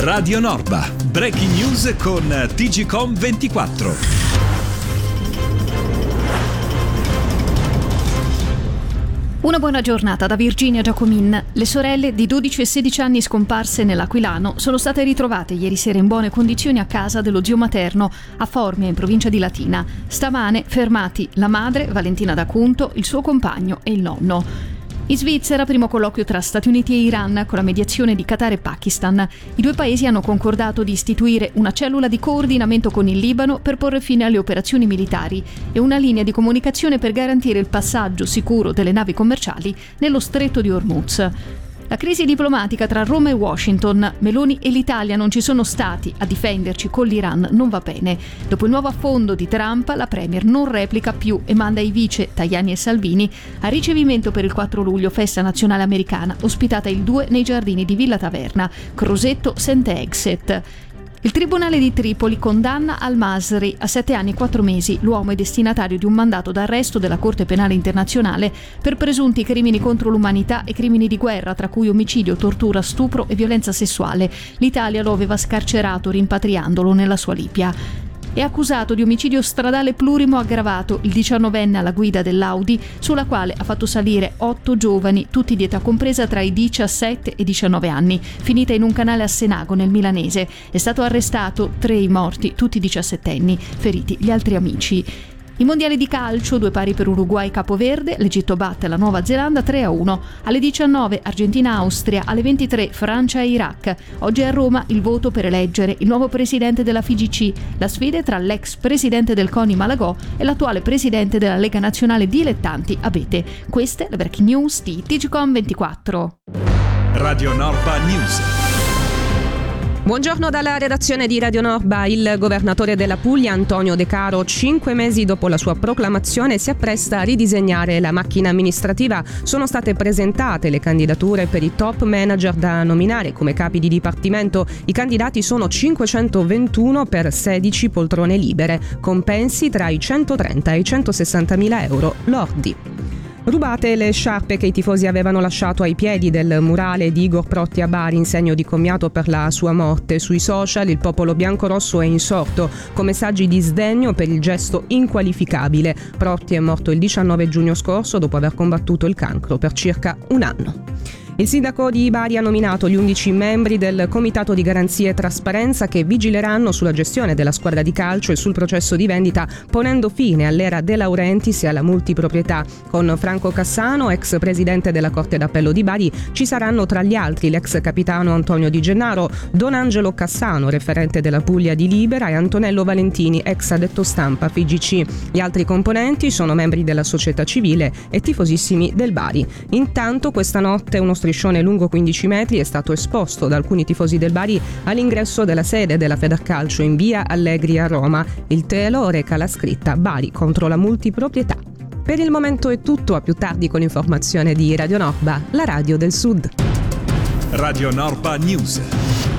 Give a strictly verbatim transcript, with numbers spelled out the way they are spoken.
Radio Norba, breaking news con T G C O M ventiquattro. Una buona giornata da Virginia Giacomin. Le sorelle di dodici e sedici anni scomparse nell'Aquilano sono state ritrovate ieri sera in buone condizioni a casa dello zio materno a Formia, in provincia di Latina. Stamane fermati la madre, Valentina D'Acunto, il suo compagno e il nonno. In Svizzera, primo colloquio tra Stati Uniti e Iran con la mediazione di Qatar e Pakistan. I due paesi hanno concordato di istituire una cellula di coordinamento con il Libano per porre fine alle operazioni militari e una linea di comunicazione per garantire il passaggio sicuro delle navi commerciali nello stretto di Hormuz. La crisi diplomatica tra Roma e Washington, Meloni e l'Italia non ci sono stati a difenderci con l'Iran, non va bene. Dopo il nuovo affondo di Trump, la premier non replica più e manda i vice Tajani e Salvini a ricevimento per il quattro luglio, festa nazionale americana, ospitata il due nei giardini di Villa Taverna, Crosetto Saint-Exet. Il Tribunale di Tripoli condanna al-Masri a sette anni e quattro mesi. L'uomo è destinatario di un mandato d'arresto della Corte Penale Internazionale per presunti crimini contro l'umanità e crimini di guerra, tra cui omicidio, tortura, stupro e violenza sessuale. L'Italia lo aveva scarcerato rimpatriandolo nella sua Libia. È accusato di omicidio stradale plurimo aggravato il diciannovenne alla guida dell'Audi, sulla quale ha fatto salire otto giovani, tutti di età compresa tra i diciassette e i diciannove anni, finita in un canale a Senago nel milanese. È stato arrestato tre i morti, tutti diciassettenni, feriti gli altri amici. I mondiali di calcio, due pari per Uruguay e Capoverde, l'Egitto batte la Nuova Zelanda tre a uno. Alle diciannove Argentina-Austria, alle ventitré Francia e Iraq. Oggi a Roma il voto per eleggere il nuovo presidente della F I G C. La sfida è tra l'ex presidente del CONI Malagò e l'attuale presidente della Lega Nazionale Dilettanti Abete. Queste le breaking news di T G C O M ventiquattro. Radio Norba News. Buongiorno dalla redazione di Radio Norba. Il governatore della Puglia, Antonio De Caro, cinque mesi dopo la sua proclamazione, si appresta a ridisegnare la macchina amministrativa. Sono state presentate le candidature per i top manager da nominare come capi di dipartimento. I candidati sono cinquecentoventuno per sedici poltrone libere, compensi tra i centotrenta e i centosessantamila euro lordi. Rubate le sciarpe che i tifosi avevano lasciato ai piedi del murale di Igor Protti a Bari in segno di commiato per la sua morte. Sui social il popolo biancorosso è insorto con messaggi di sdegno per il gesto inqualificabile. Protti è morto il diciannove giugno scorso dopo aver combattuto il cancro per circa un anno. Il sindaco di Bari ha nominato gli undici membri del Comitato di Garanzia e Trasparenza che vigileranno sulla gestione della squadra di calcio e sul processo di vendita, ponendo fine all'era De Laurentiis e alla multiproprietà. Con Franco Cassano, ex presidente della Corte d'Appello di Bari, ci saranno tra gli altri l'ex capitano Antonio Di Gennaro, Don Angelo Cassano, referente della Puglia di Libera, e Antonello Valentini, ex addetto stampa F I G C. Gli altri componenti sono membri della società civile e tifosissimi del Bari. Intanto questa notte uno striscione lungo quindici metri è stato esposto da alcuni tifosi del Bari all'ingresso della sede della Federcalcio in via Allegri a Roma. Il telo reca la scritta Bari contro la multiproprietà. Per il momento è tutto, a più tardi con l'informazione di Radio Norba, la radio del Sud. Radio Norba News.